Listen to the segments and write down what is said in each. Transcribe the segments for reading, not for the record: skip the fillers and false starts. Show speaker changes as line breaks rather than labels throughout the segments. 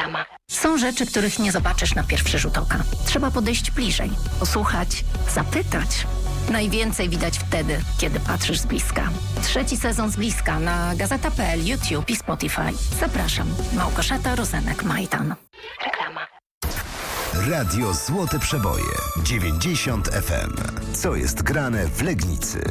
Reklama. Są rzeczy, których nie zobaczysz na pierwszy rzut oka. Trzeba podejść bliżej, posłuchać, zapytać. Najwięcej widać wtedy, kiedy patrzysz z bliska. 3. sezon z bliska na Gazeta.pl, YouTube i Spotify. Zapraszam. Małgorzata Rozenek-Majdan. Reklama.
Radio Złote Przeboje 90 FM. Co jest grane w Legnicy?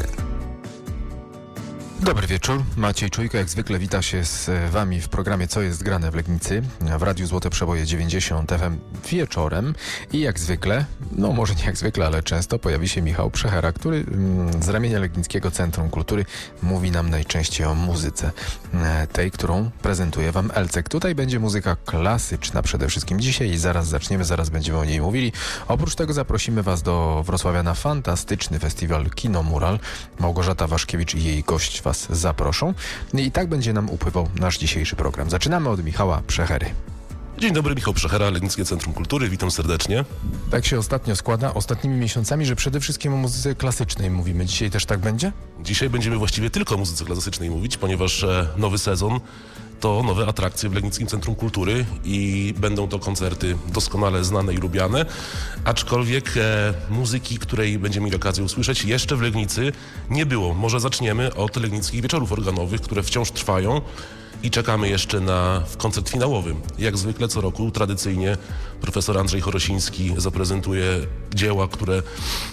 Dobry wieczór, Maciej Czujko jak zwykle wita się z Wami w programie Co jest grane w Legnicy w Radiu Złote Przeboje 90 FM wieczorem i jak zwykle, no może nie jak zwykle, ale często pojawi się Michał Przechera, który z ramienia Legnickiego Centrum Kultury mówi nam najczęściej o muzyce, tej, którą prezentuje Wam Elcek. Tutaj będzie muzyka klasyczna przede wszystkim dzisiaj i zaraz zaczniemy, zaraz będziemy o niej mówili. Oprócz tego zaprosimy Was do Wrocławia na fantastyczny festiwal Kino Mural. Małgorzata Waszkiewicz i jej gość Was zaproszą. I tak będzie nam upływał nasz dzisiejszy program. Zaczynamy od Michała Przechery.
Dzień dobry, Michał Przechera, Legnickie Centrum Kultury, witam serdecznie.
Tak się ostatnio składa, ostatnimi miesiącami, że przede wszystkim o muzyce klasycznej mówimy. Dzisiaj też tak będzie?
Dzisiaj będziemy właściwie tylko o muzyce klasycznej mówić, ponieważ nowy sezon to nowe atrakcje w Legnickim Centrum Kultury i będą to koncerty doskonale znane i lubiane, aczkolwiek muzyki, której będziemy mieli okazję usłyszeć, jeszcze w Legnicy nie było. Może zaczniemy od Legnickich Wieczorów Organowych, które wciąż trwają i czekamy jeszcze na koncert finałowy. Jak zwykle co roku, tradycyjnie profesor Andrzej Chorosiński zaprezentuje dzieła, które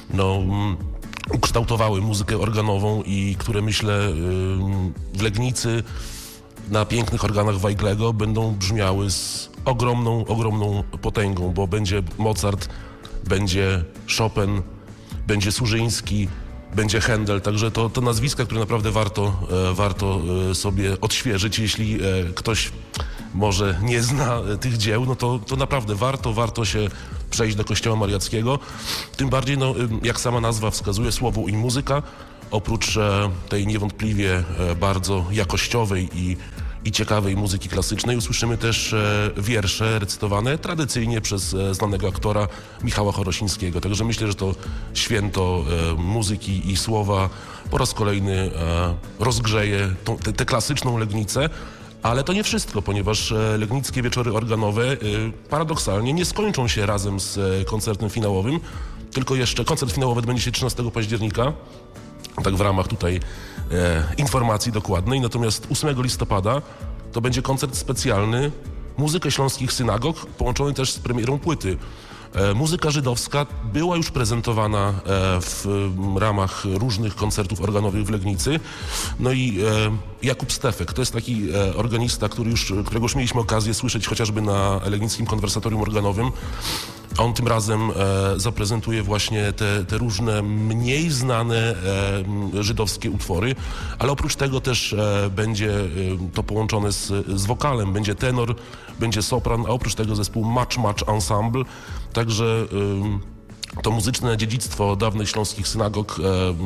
ukształtowały muzykę organową i które myślę w Legnicy na pięknych organach Weiglego będą brzmiały z ogromną potęgą, bo będzie Mozart, będzie Chopin, będzie Służyński, będzie Händel, także to nazwiska, które naprawdę warto sobie odświeżyć. Jeśli ktoś może nie zna tych dzieł, no to naprawdę warto się przejść do Kościoła Mariackiego. Tym bardziej, jak sama nazwa wskazuje, słowo i muzyka. Oprócz tej niewątpliwie bardzo jakościowej i ciekawej muzyki klasycznej usłyszymy też wiersze recytowane tradycyjnie przez znanego aktora Michała Chorosińskiego. Także myślę, że to święto muzyki i słowa po raz kolejny rozgrzeje tę klasyczną Legnicę. Ale to nie wszystko, ponieważ Legnickie Wieczory Organowe paradoksalnie nie skończą się razem z koncertem finałowym, tylko jeszcze koncert finałowy odbędzie się 13 października, tak w ramach tutaj informacji dokładnej, natomiast 8 listopada to będzie koncert specjalny Muzykę Śląskich Synagog, połączony też z premierą płyty. Muzyka żydowska była już prezentowana w ramach różnych koncertów organowych w Legnicy. No i Jakub Stefek, to jest taki organista, którego już mieliśmy okazję słyszeć chociażby na Legnickim Konwersatorium Organowym. On tym razem zaprezentuje właśnie te różne mniej znane żydowskie utwory, ale oprócz tego też będzie to połączone z wokalem, będzie tenor, będzie sopran, a oprócz tego zespół Match Ensemble. Także to muzyczne dziedzictwo dawnych śląskich synagog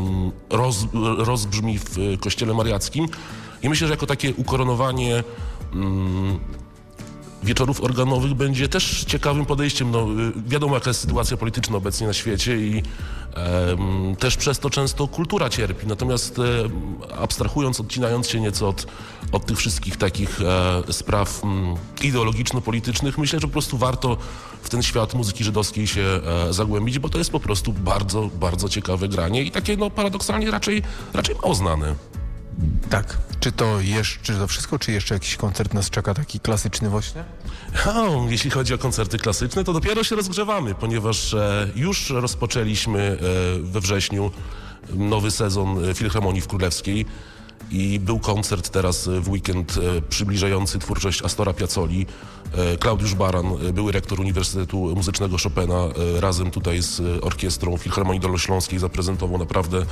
rozbrzmi w Kościele Mariackim i myślę, że jako takie ukoronowanie wieczorów organowych będzie też ciekawym podejściem. Wiadomo, jaka jest sytuacja polityczna obecnie na świecie i też przez to często kultura cierpi. Natomiast abstrahując, odcinając się nieco od tych wszystkich takich spraw ideologiczno-politycznych, myślę, że po prostu warto w ten świat muzyki żydowskiej się zagłębić, bo to jest po prostu bardzo ciekawe granie i takie paradoksalnie raczej mało znane.
Tak. Czy to wszystko, czy jeszcze jakiś koncert nas czeka taki klasyczny właśnie?
Jeśli chodzi o koncerty klasyczne, to dopiero się rozgrzewamy, ponieważ już rozpoczęliśmy we wrześniu nowy sezon Filharmonii w Królewskiej i był koncert teraz w weekend przybliżający twórczość Astora Piazzoli. Klaudiusz Baran, były rektor Uniwersytetu Muzycznego Chopina, razem tutaj z orkiestrą Filharmonii Dolnośląskiej zaprezentował naprawdę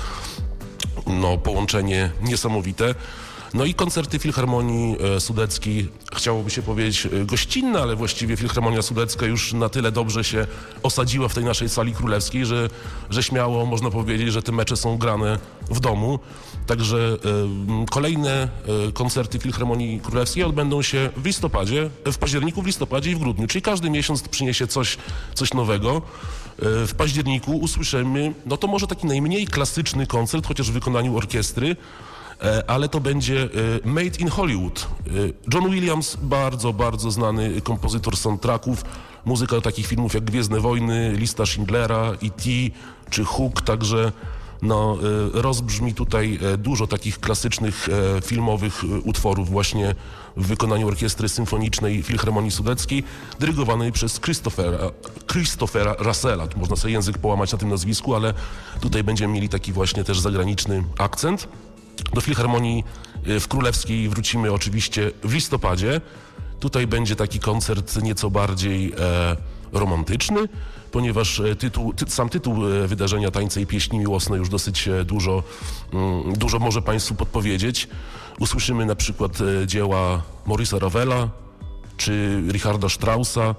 połączenie niesamowite. No i koncerty Filharmonii Sudeckiej, chciałoby się powiedzieć gościnne, ale właściwie Filharmonia Sudecka już na tyle dobrze się osadziła w tej naszej sali królewskiej, że śmiało można powiedzieć, że te mecze są grane w domu. Także kolejne koncerty Filharmonii Królewskiej odbędą się w październiku, w listopadzie i w grudniu, czyli każdy miesiąc przyniesie coś nowego. W październiku usłyszymy, to może taki najmniej klasyczny koncert, chociaż w wykonaniu orkiestry, ale to będzie Made in Hollywood. John Williams, bardzo, bardzo znany kompozytor soundtracków, muzyka do takich filmów jak Gwiezdne Wojny, Lista Schindlera, E.T. czy Hook, także rozbrzmi tutaj dużo takich klasycznych filmowych utworów właśnie w wykonaniu Orkiestry Symfonicznej Filharmonii Sudeckiej, dyrygowanej przez Christophera Russella. Tu można sobie język połamać na tym nazwisku, ale tutaj będziemy mieli taki właśnie też zagraniczny akcent. Do Filharmonii w Królewskiej wrócimy oczywiście w listopadzie. Tutaj będzie taki koncert nieco bardziej romantyczny, ponieważ sam tytuł wydarzenia Tańce i pieśni miłosne już dosyć dużo może Państwu podpowiedzieć. Usłyszymy na przykład dzieła Maurice'a Ravela czy Richarda Straussa.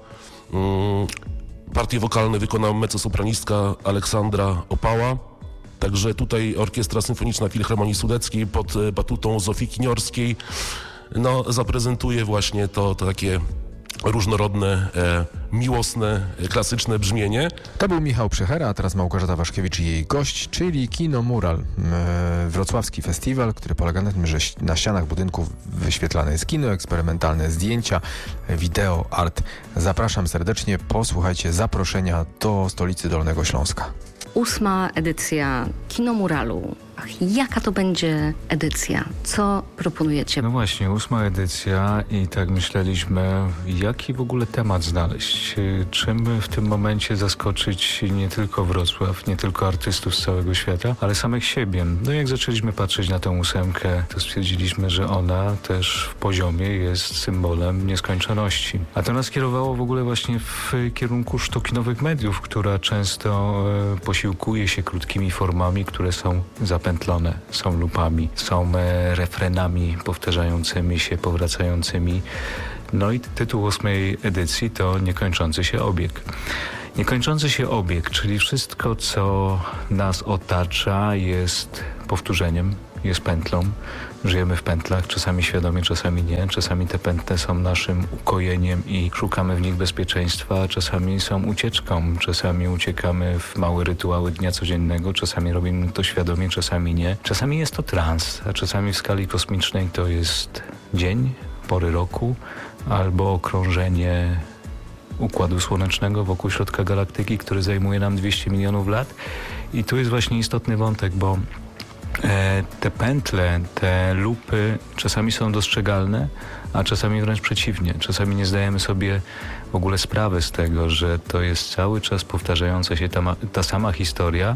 Partie wokalne wykona mezzosopranistka Aleksandra Opała. Także tutaj Orkiestra Symfoniczna Filharmonii Sudeckiej pod batutą Zofii Kiniorskiej zaprezentuje właśnie to takie różnorodne, miłosne, klasyczne brzmienie.
To był Michał Przychera, a teraz Małgorzata Waszkiewicz i jej gość, czyli Kino Mural. Wrocławski festiwal, który polega na tym, że na ścianach budynków wyświetlane jest kino, eksperymentalne zdjęcia, wideo, art. Zapraszam serdecznie, posłuchajcie zaproszenia do stolicy Dolnego Śląska.
8. edycja Kino Muralu. Jaka to będzie edycja? Co proponujecie?
No właśnie, 8. edycja i tak myśleliśmy, jaki w ogóle temat znaleźć. Czym w tym momencie zaskoczyć nie tylko Wrocław, nie tylko artystów z całego świata, ale samych siebie. No jak zaczęliśmy patrzeć na tę 8, to stwierdziliśmy, że ona też w poziomie jest symbolem nieskończoności. A to nas kierowało w ogóle właśnie w kierunku sztuki nowych mediów, która często posiłkuje się krótkimi formami, które są zapętlone, są lupami, są refrenami powtarzającymi się, powracającymi. No i tytuł 8. edycji to Niekończący się obieg. Niekończący się obieg, czyli wszystko, co nas otacza, jest powtórzeniem, jest pętlą. Żyjemy w pętlach, czasami świadomie, czasami nie. Czasami te pętle są naszym ukojeniem i szukamy w nich bezpieczeństwa, czasami są ucieczką, czasami uciekamy w małe rytuały dnia codziennego, czasami robimy to świadomie, czasami nie. Czasami jest to trans, a czasami w skali kosmicznej to jest dzień, pory roku albo okrążenie Układu Słonecznego wokół środka galaktyki, który zajmuje nam 200 milionów lat. I tu jest właśnie istotny wątek, bo te pętle, te lupy czasami są dostrzegalne, a czasami wręcz przeciwnie. Czasami nie zdajemy sobie w ogóle sprawy z tego, że to jest cały czas powtarzająca się ta sama historia,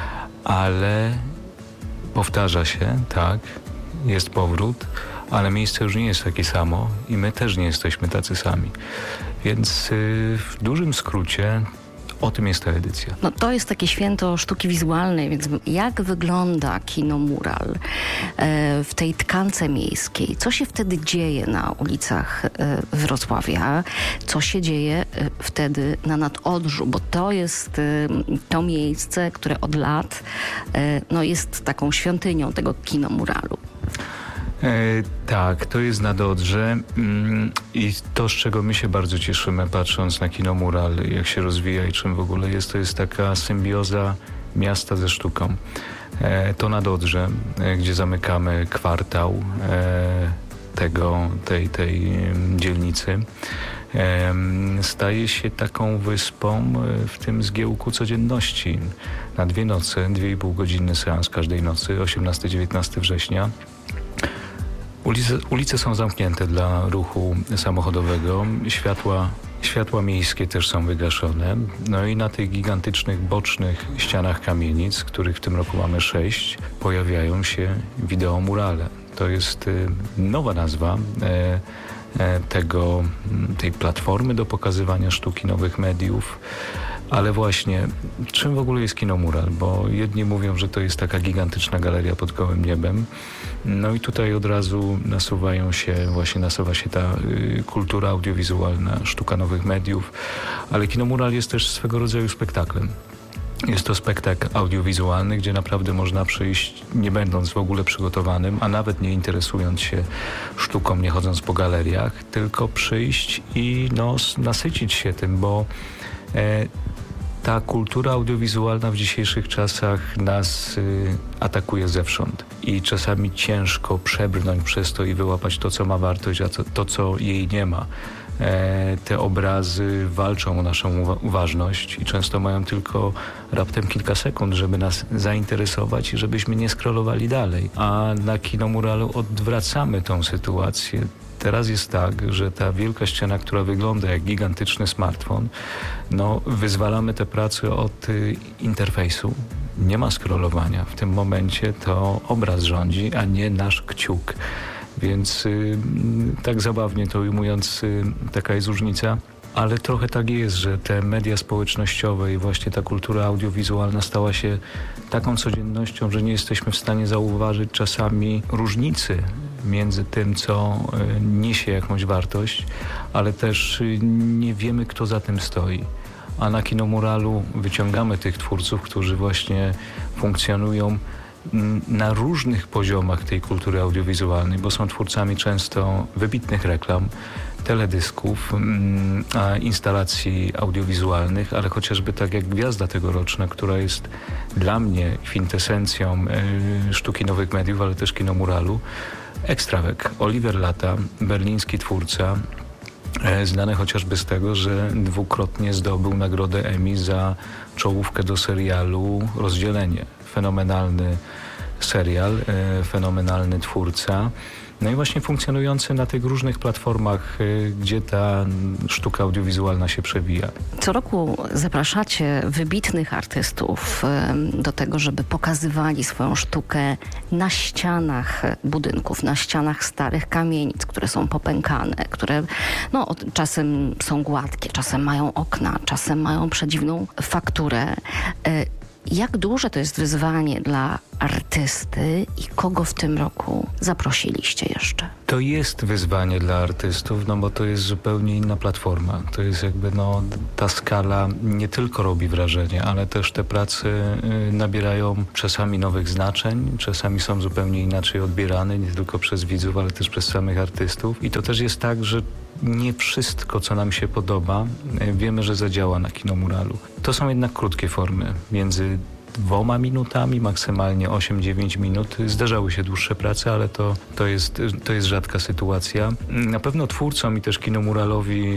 ale powtarza się, tak, jest powrót, ale miejsce już nie jest takie samo i my też nie jesteśmy tacy sami. Więc w dużym skrócie o tym jest ta edycja.
No to jest takie święto sztuki wizualnej, więc jak wygląda Kino Mural w tej tkance miejskiej? Co się wtedy dzieje na ulicach Wrocławia? Co się dzieje wtedy na Nadodrzu? Bo to jest to miejsce, które od lat jest taką świątynią tego Kino Muralu.
Tak, to jest Nadodrze i to, z czego my się bardzo cieszymy, patrząc na Kino Mural, jak się rozwija i czym w ogóle jest, to jest taka symbioza miasta ze sztuką. To Nadodrze, gdzie zamykamy kwartał tej dzielnicy, staje się taką wyspą w tym zgiełku codzienności. Na 2 nocy, 2,5 godziny seans każdej nocy, 18-19 września. Ulice są zamknięte dla ruchu samochodowego, światła miejskie też są wygaszone. No i na tych gigantycznych bocznych ścianach kamienic, których w tym roku mamy 6, pojawiają się wideomurale. To jest nowa nazwa tej platformy do pokazywania sztuki nowych mediów. Ale właśnie, czym w ogóle jest Kino Mural? Bo jedni mówią, że to jest taka gigantyczna galeria pod gołym niebem. No i tutaj od razu nasuwa się ta kultura audiowizualna, sztuka nowych mediów. Ale Kino Mural jest też swego rodzaju spektaklem. Jest to spektakl audiowizualny, gdzie naprawdę można przyjść, nie będąc w ogóle przygotowanym, a nawet nie interesując się sztuką, nie chodząc po galeriach, tylko przyjść i nasycić się tym, bo Ta kultura audiowizualna w dzisiejszych czasach nas atakuje zewsząd i czasami ciężko przebrnąć przez to i wyłapać to, co ma wartość, a to, co jej nie ma. Te obrazy walczą o naszą uważność i często mają tylko raptem kilka sekund, żeby nas zainteresować i żebyśmy nie scrollowali dalej. A na Kinomuralu odwracamy tą sytuację. Teraz jest tak, że ta wielka ściana, która wygląda jak gigantyczny smartfon, wyzwalamy tę pracę od interfejsu. Nie ma scrollowania. W tym momencie to obraz rządzi, a nie nasz kciuk. Więc tak zabawnie to ujmując, taka jest różnica. Ale trochę tak jest, że te media społecznościowe i właśnie ta kultura audiowizualna stała się taką codziennością, że nie jesteśmy w stanie zauważyć czasami różnicy między tym, co niesie jakąś wartość, ale też nie wiemy, kto za tym stoi. A na Kinomuralu wyciągamy tych twórców, którzy właśnie funkcjonują na różnych poziomach tej kultury audiowizualnej, bo są twórcami często wybitnych reklam, teledysków, instalacji audiowizualnych, ale chociażby tak jak Gwiazda tegoroczna, która jest dla mnie kwintesencją sztuki nowych mediów, ale też Kinomuralu. Ekstrawek, Oliver Lata, berliński twórca, znany chociażby z tego, że dwukrotnie zdobył nagrodę Emmy za czołówkę do serialu Rozdzielenie. Fenomenalny serial, fenomenalny twórca. No i właśnie funkcjonujący na tych różnych platformach, gdzie ta sztuka audiowizualna się przewija.
Co roku zapraszacie wybitnych artystów do tego, żeby pokazywali swoją sztukę na ścianach budynków, na ścianach starych kamienic, które są popękane, które czasem są gładkie, czasem mają okna, czasem mają przedziwną fakturę. Jak duże to jest wyzwanie dla artysty i kogo w tym roku zaprosiliście jeszcze?
To jest wyzwanie dla artystów, bo to jest zupełnie inna platforma. To jest jakby ta skala nie tylko robi wrażenie, ale też te prace nabierają czasami nowych znaczeń, czasami są zupełnie inaczej odbierane, nie tylko przez widzów, ale też przez samych artystów. I to też jest tak, że nie wszystko, co nam się podoba, wiemy, że zadziała na Kinomuralu. To są jednak krótkie formy, między 2 minutami, maksymalnie 8-9 minut. Zdarzały się dłuższe prace, ale to jest rzadka sytuacja. Na pewno twórcom i też Kinomuralowi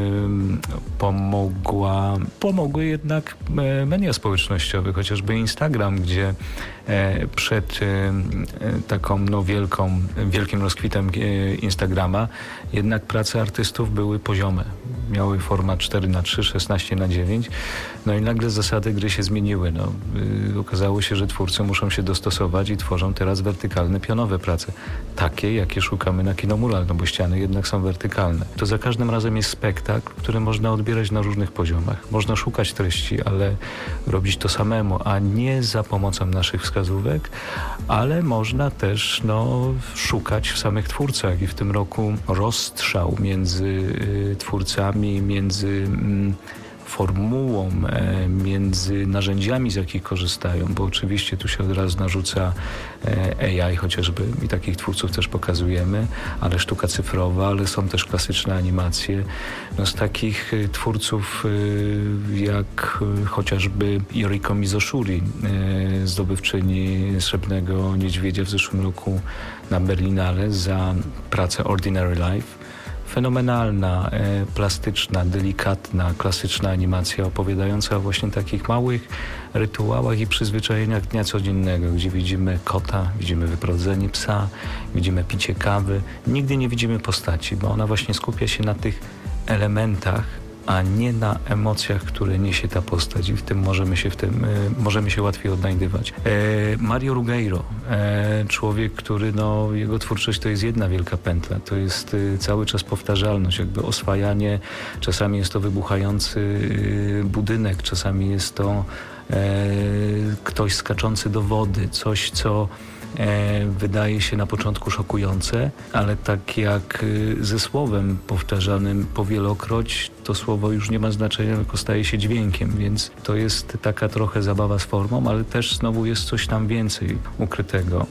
pomogły jednak media społecznościowe, chociażby Instagram, gdzie przed taką wielkim rozkwitem Instagrama jednak prace artystów były poziome. Miały format 4:3, 16:9. I nagle zasady gry się zmieniły. Okazało się, że twórcy muszą się dostosować i tworzą teraz wertykalne, pionowe prace. Takie, jakie szukamy na Kinomural, bo ściany jednak są wertykalne. To za każdym razem jest spektakl, który można odbierać na różnych poziomach. Można szukać treści, ale robić to samemu, a nie za pomocą naszych wskazówek, ale można też szukać w samych twórcach i w tym roku rozstrzał między twórcami, między formułą, między narzędziami, z jakich korzystają, bo oczywiście tu się od razu narzuca AI chociażby i takich twórców też pokazujemy, ale sztuka cyfrowa, ale są też klasyczne animacje. Z takich twórców jak chociażby Yoriko Mizoshuri, zdobywczyni Srebrnego Niedźwiedzia w zeszłym roku na Berlinale za pracę Ordinary Life. Fenomenalna, plastyczna, delikatna, klasyczna animacja opowiadająca o właśnie takich małych rytuałach i przyzwyczajeniach dnia codziennego, gdzie widzimy kota, widzimy wyprowadzenie psa, widzimy picie kawy. Nigdy nie widzimy postaci, bo ona właśnie skupia się na tych elementach, a nie na emocjach, które niesie ta postać i w tym możemy się łatwiej odnajdywać. Mario Ruggiero, człowiek, który jego twórczość to jest jedna wielka pętla, to jest cały czas powtarzalność, jakby oswajanie, czasami jest to wybuchający budynek, czasami jest to ktoś skaczący do wody, coś, co wydaje się na początku szokujące, ale tak jak ze słowem powtarzanym powielokroć, to słowo już nie ma znaczenia, tylko staje się dźwiękiem, więc to jest taka trochę zabawa z formą, ale też znowu jest coś tam więcej ukrytego.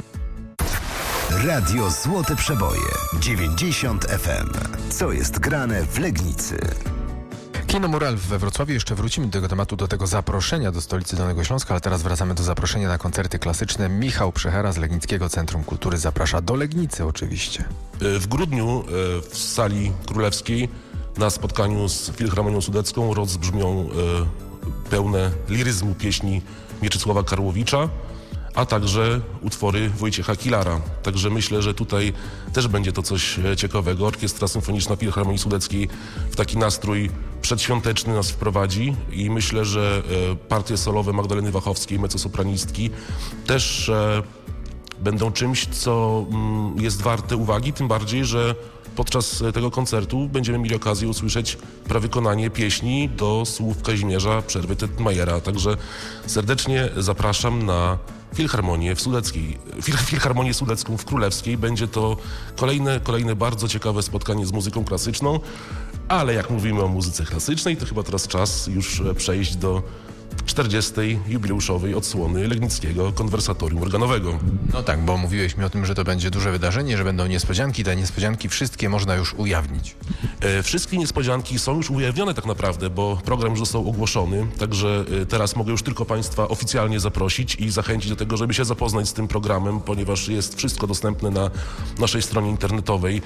Radio Złote Przeboje 90 FM. Co jest grane w Legnicy?
Kino Mural we Wrocławiu. Jeszcze wrócimy do tego tematu, do tego zaproszenia do stolicy Dolnego Śląska, ale teraz wracamy do zaproszenia na koncerty klasyczne. Michał Przechera z Legnickiego Centrum Kultury zaprasza do Legnicy oczywiście.
W grudniu w sali królewskiej na spotkaniu z Filharmonią Sudecką rozbrzmią pełne liryzmu pieśni Mieczysława Karłowicza, a także utwory Wojciecha Kilara. Także myślę, że tutaj też będzie to coś ciekawego. Orkiestra Symfoniczna Filharmonii Sudeckiej w taki nastrój przedświąteczny nas wprowadzi i myślę, że partie solowe Magdaleny Wachowskiej, mezzosopranistki, też będą czymś, co jest warte uwagi, tym bardziej, że podczas tego koncertu będziemy mieli okazję usłyszeć prawykonanie pieśni do słów Kazimierza Przerwy Tytmajera. Także serdecznie zapraszam na Filharmonię Sudecką w Królewskiej. Będzie to kolejne bardzo ciekawe spotkanie z muzyką klasyczną, ale jak mówimy o muzyce klasycznej, to chyba teraz czas już przejść do 40. jubileuszowej odsłony Legnickiego Konwersatorium Organowego.
No tak, bo mówiłeś mi o tym, że to będzie duże wydarzenie, że będą niespodzianki. Te niespodzianki wszystkie można już ujawnić.
Wszystkie niespodzianki są już ujawnione tak naprawdę, bo program już został ogłoszony, także teraz mogę już tylko Państwa oficjalnie zaprosić i zachęcić do tego, żeby się zapoznać z tym programem, ponieważ jest wszystko dostępne na naszej stronie internetowej.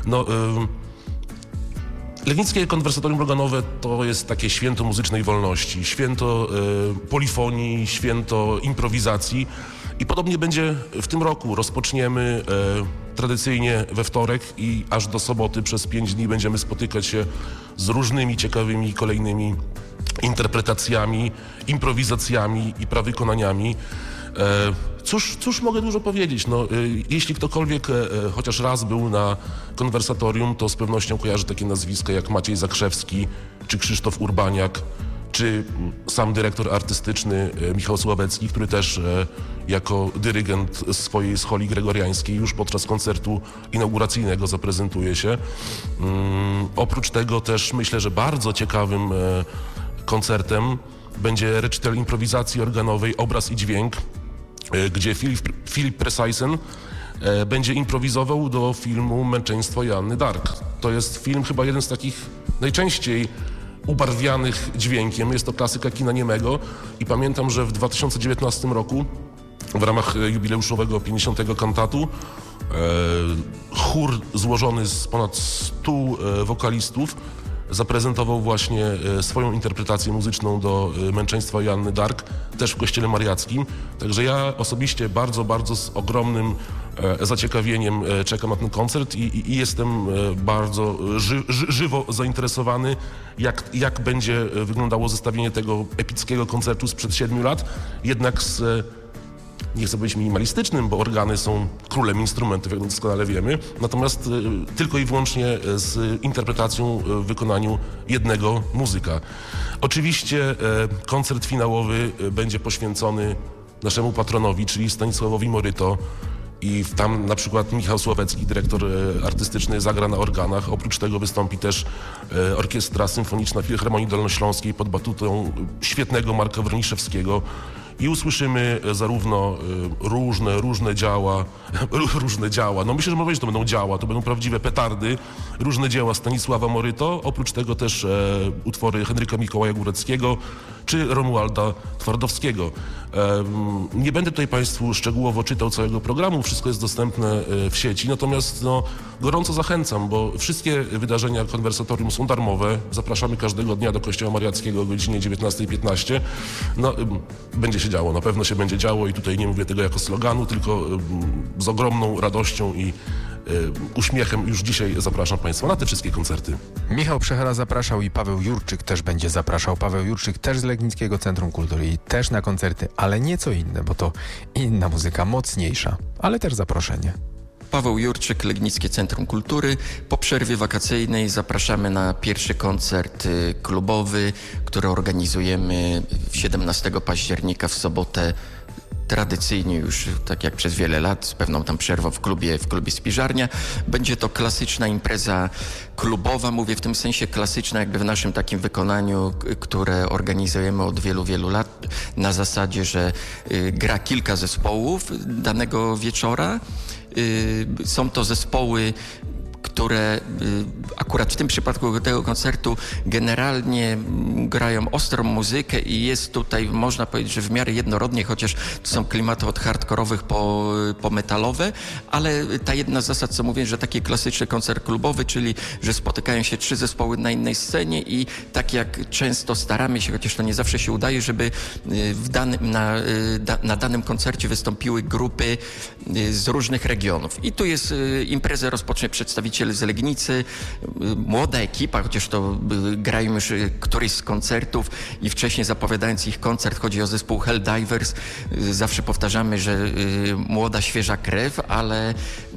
Legnickie Konwersatorium Organowe to jest takie święto muzycznej wolności, święto polifonii, święto improwizacji i podobnie będzie w tym roku. Rozpoczniemy tradycyjnie we wtorek i aż do soboty przez 5 dni będziemy spotykać się z różnymi ciekawymi kolejnymi interpretacjami, improwizacjami i prawykonaniami. Cóż mogę dużo powiedzieć? Jeśli ktokolwiek chociaż raz był na konwersatorium, to z pewnością kojarzy takie nazwiska jak Maciej Zakrzewski, czy Krzysztof Urbaniak, czy sam dyrektor artystyczny Michał Sławecki, który też jako dyrygent swojej scholi gregoriańskiej już podczas koncertu inauguracyjnego zaprezentuje się. Oprócz tego też myślę, że bardzo ciekawym koncertem będzie recital improwizacji organowej Obraz i Dźwięk, gdzie Filip Precysen będzie improwizował do filmu Męczeństwo Joanny Dark. To jest film chyba jeden z takich najczęściej ubarwianych dźwiękiem. Jest to klasyka kina niemego i pamiętam, że w 2019 roku w ramach jubileuszowego 50. kantatu chór złożony z ponad 100 wokalistów zaprezentował właśnie swoją interpretację muzyczną do Męczeństwa Joanny Dark, też w Kościele Mariackim. Także ja osobiście bardzo z ogromnym zaciekawieniem czekam na ten koncert i jestem bardzo żywo zainteresowany, jak będzie wyglądało zestawienie tego epickiego koncertu sprzed 7 lat, jednak nie chcę być minimalistycznym, bo organy są królem instrumentów, jak doskonale wiemy, natomiast tylko i wyłącznie z interpretacją w wykonaniu jednego muzyka. Oczywiście koncert finałowy będzie poświęcony naszemu patronowi, czyli Stanisławowi Moryto, i tam na przykład Michał Sławecki, dyrektor artystyczny, zagra na organach. Oprócz tego wystąpi też Orkiestra Symfoniczna Filharmonii Dolnośląskiej pod batutą świetnego Marka Wroniszewskiego. I usłyszymy zarówno różne dzieła, no myślę, że można powiedzieć, że to będą dzieła, to będą prawdziwe petardy, różne dzieła Stanisława Moryto, oprócz tego też utwory Henryka Mikołaja Góreckiego czy Romualda Twardowskiego. Nie będę tutaj Państwu szczegółowo czytał całego programu, wszystko jest dostępne w sieci, natomiast gorąco zachęcam, bo wszystkie wydarzenia konwersatorium są darmowe. Zapraszamy każdego dnia do Kościoła Mariackiego o godzinie 19:15. Będzie się działo, na pewno się będzie działo i tutaj nie mówię tego jako sloganu, tylko z ogromną radością i uśmiechem już dzisiaj zapraszam Państwa na te wszystkie koncerty.
Michał Przechera zapraszał i Paweł Jurczyk też będzie zapraszał. Paweł Jurczyk też z Legnickiego Centrum Kultury i też na koncerty, ale nieco inne, bo to inna muzyka, mocniejsza, ale też zaproszenie.
Paweł Jurczyk, Legnickie Centrum Kultury. Po przerwie wakacyjnej zapraszamy na pierwszy koncert klubowy, który organizujemy 17 października w sobotę. Tradycyjnie już, tak jak przez wiele lat, z pewną tam przerwą w klubie Spiżarnia. Będzie to klasyczna impreza klubowa, mówię w tym sensie klasyczna jakby w naszym takim wykonaniu, które organizujemy od wielu lat, na zasadzie, że gra kilka zespołów danego wieczora. Są to zespoły, które akurat w tym przypadku tego koncertu generalnie grają ostrą muzykę i jest tutaj, można powiedzieć, że w miarę jednorodnie, chociaż to są klimaty od hardkorowych po metalowe, ale ta jedna z zasad, co mówię, że taki klasyczny koncert klubowy, czyli że spotykają się 3 zespoły na innej scenie i tak jak często staramy się, chociaż to nie zawsze się udaje, żeby na danym koncercie wystąpiły grupy z różnych regionów. I tu jest imprezę rozpocznie przedstawiciel z Legnicy, młoda ekipa, chociaż to grają już któryś z koncertów i wcześniej zapowiadając ich koncert, chodzi o zespół Helldivers. Zawsze powtarzamy, że młoda, świeża krew, ale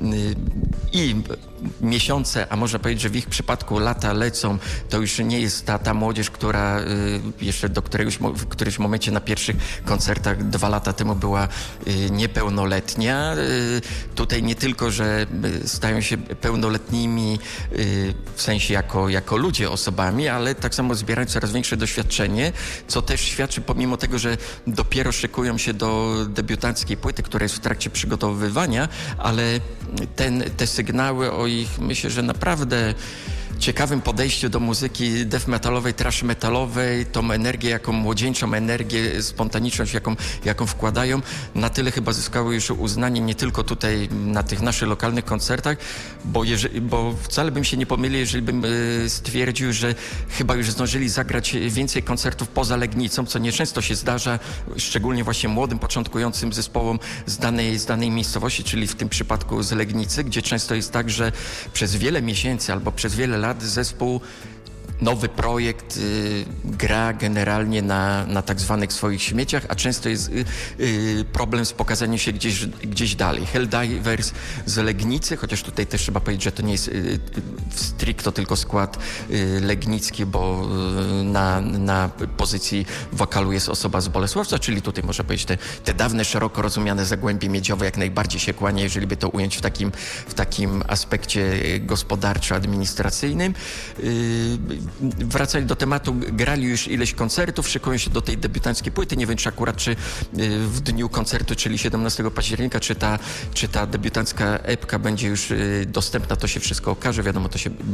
i miesiące, a można powiedzieć, że w ich przypadku lata lecą, to już nie jest ta młodzież, która jeszcze w którymś momencie na pierwszych koncertach 2 lata temu była niepełnoletnia. Tutaj nie tylko, że stają się pełnoletnimi w sensie jako ludzie, osobami, ale tak samo zbierają coraz większe doświadczenie, co też świadczy pomimo tego, że dopiero szykują się do debiutanckiej płyty, która jest w trakcie przygotowywania, ale te sygnały o ich, myślę, że naprawdę ciekawym podejściu do muzyki death metalowej, thrash metalowej, tą energię, młodzieńczą energię, spontaniczność, jaką wkładają, na tyle chyba zyskały już uznanie nie tylko tutaj na tych naszych lokalnych koncertach, bo wcale bym się nie pomylił, jeżeli bym stwierdził, że chyba już zdążyli zagrać więcej koncertów poza Legnicą, co nieczęsto się zdarza, szczególnie właśnie młodym, początkującym zespołom z danej miejscowości, czyli w tym przypadku z Legnicy, gdzie często jest tak, że przez wiele miesięcy albo przez wiele lat zespół, nowy projekt gra generalnie na tak zwanych swoich śmieciach, a często jest problem z pokazaniem się gdzieś dalej. Helldivers z Legnicy, chociaż tutaj też trzeba powiedzieć, że to nie jest stricto tylko skład legnicki, bo na pozycji wokalu jest osoba z Bolesławca, czyli tutaj można powiedzieć te dawne, szeroko rozumiane Zagłębie Miedziowe jak najbardziej się kłania, jeżeli by to ująć w takim aspekcie gospodarczo-administracyjnym. Wracając do tematu, grali już ileś koncertów, szykują się do tej debiutanckiej płyty. Nie wiem, czy w dniu koncertu, czyli 17 października, czy ta debiutancka epka będzie już dostępna, to się wszystko okaże. Wiadomo, to się